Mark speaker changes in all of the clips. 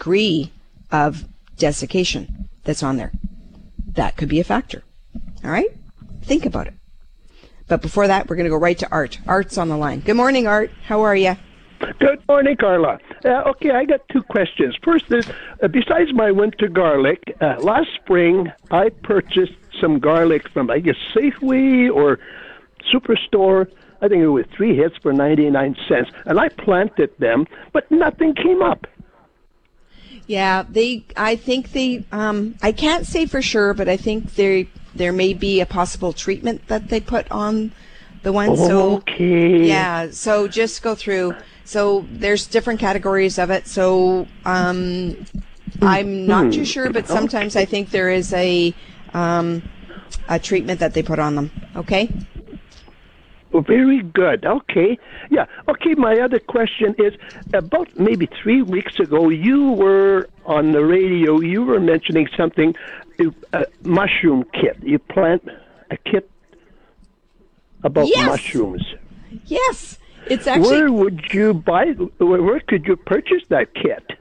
Speaker 1: degree of desiccation that's on there. That could be a factor. All right? Think about it. But before that, we're going to go right to Art. Art's on the line. Good morning, Art. How are you?
Speaker 2: Good morning, Carla. Okay, I got two questions. First is, besides my winter garlic, last spring I purchased some garlic from, I guess, Safeway or Superstore. I think it was 3 hits for 99 cents. And I planted them, but nothing came up.
Speaker 1: Yeah, I can't say for sure, but I think there may be a possible treatment that they put on the one.
Speaker 2: Okay.
Speaker 1: Yeah, so just go through. So there's different categories of it. So I'm not too sure, but sometimes I think there is a treatment that they put on them. Okay.
Speaker 2: Oh, very good. Okay. Yeah. Okay, my other question is, about maybe 3 weeks ago, you were on the radio, you were mentioning something, a mushroom kit. You plant a kit about mushrooms.
Speaker 1: Yes. It's actually...
Speaker 2: Where would you buy, where could you purchase that kit?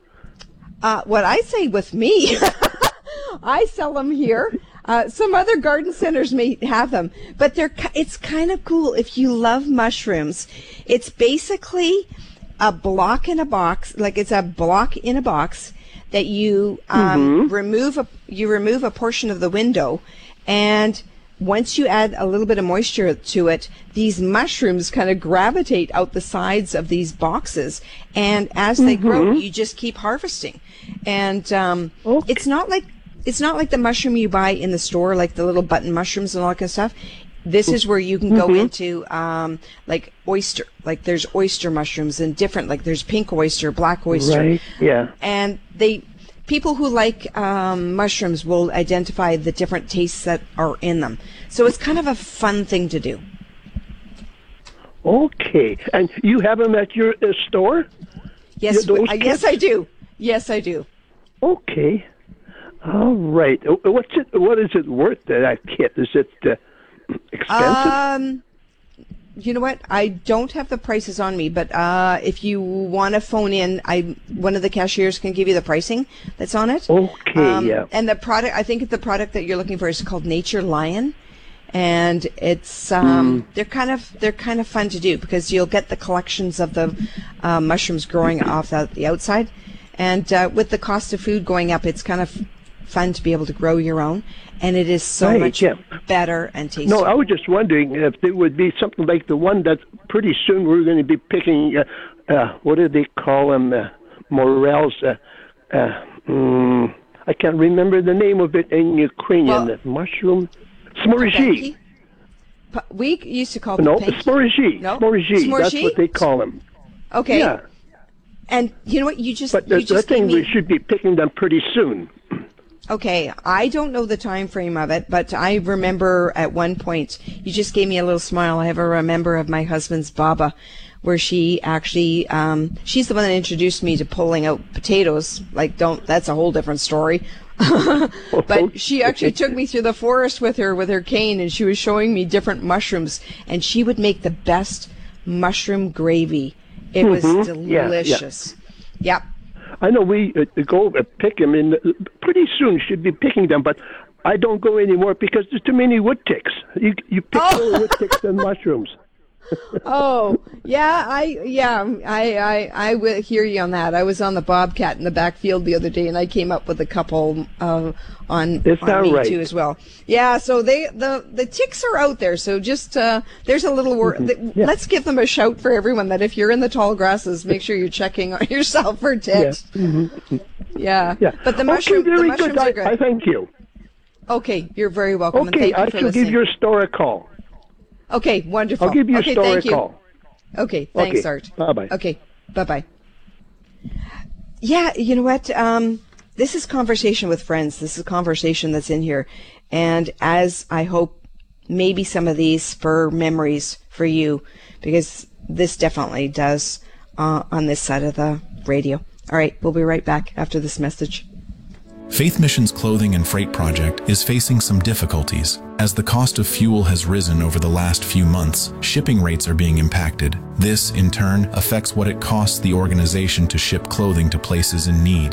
Speaker 1: What I say with me, I sell them here. Some other garden centers may have them, but it's kind of cool if you love mushrooms. It's basically a block in a box, like it's a block in a box that you remove a portion of the window, and once you add a little bit of moisture to it, these mushrooms kind of gravitate out the sides of these boxes, and as they grow, you just keep harvesting. And it's not like the mushroom you buy in the store, like the little button mushrooms and all that kind of stuff. This is where you can go into like oyster. Like there's oyster mushrooms and different, like there's pink oyster, black oyster.
Speaker 2: Right, yeah.
Speaker 1: And people who like mushrooms will identify the different tastes that are in them. So it's kind of a fun thing to do.
Speaker 2: Okay. And you have them at your store?
Speaker 1: Yes, yes, I do. Yes, I do.
Speaker 2: Okay. All right. What is it worth, that kit? Is it expensive?
Speaker 1: You know what? I don't have the prices on me, but if you want to phone in, one of the cashiers can give you the pricing that's on it.
Speaker 2: Okay, yeah.
Speaker 1: And the product, I think the product that you're looking for is called Nature Lion, and it's they're kind of fun to do because you'll get the collections of the mushrooms growing off the outside, and with the cost of food going up, it's kind of fun to be able to grow your own, and it is so much better and tastier.
Speaker 2: No, I was just wondering if there would be something like the one that pretty soon we're going to be picking, what do they call them, morels, I can't remember the name of it in Ukrainian, mushroom, smorgy.
Speaker 1: We used to call them
Speaker 2: smorgy.
Speaker 1: No?
Speaker 2: Smorgy, that's what they call them.
Speaker 1: Okay.
Speaker 2: Yeah.
Speaker 1: And you know what,
Speaker 2: But the thing, we should be picking them pretty soon.
Speaker 1: Okay, I don't know the time frame of it, but I remember at one point, you just gave me a little smile. I have a remember of my husband's Baba, where she actually, she's the one that introduced me to pulling out potatoes. That's a whole different story. But she actually took me through the forest with her cane, and she was showing me different mushrooms, and she would make the best mushroom gravy. It was delicious. Yep.
Speaker 2: I know we go pick them, and pretty soon should be picking them, but I don't go anymore because there's too many wood ticks. You pick more wood ticks than mushrooms.
Speaker 1: Oh, yeah, I will hear you on that. I was on the Bobcat in the backfield the other day, and I came up with a couple on me too as well. Yeah, so the ticks are out there. So just there's a little let's give them a shout for everyone that if you're in the tall grasses, make sure you're checking on yourself for ticks. Yeah. But the mushrooms are good.
Speaker 2: I thank you.
Speaker 1: Okay, you're very welcome.
Speaker 2: Okay,
Speaker 1: and thank you for
Speaker 2: I shall give your store a call.
Speaker 1: Okay, wonderful.
Speaker 2: I'll give your store a call.
Speaker 1: Okay, thanks, Art.
Speaker 2: Bye-bye.
Speaker 1: Okay, bye-bye. Yeah, you know what? This is conversation with friends. This is a conversation that's in here. And as I hope maybe some of these spur memories for you, because this definitely does on this side of the radio. All right, we'll be right back after this message.
Speaker 3: Faith Mission's clothing and freight project is facing some difficulties. As the cost of fuel has risen over the last few months, shipping rates are being impacted. This, in turn, affects what it costs the organization to ship clothing to places in need.